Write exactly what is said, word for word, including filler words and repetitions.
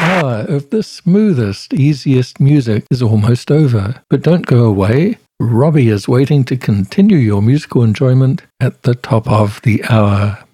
hour of the smoothest, easiest music is almost over. But don't go away. Robbie is waiting to continue your musical enjoyment at the top of the hour.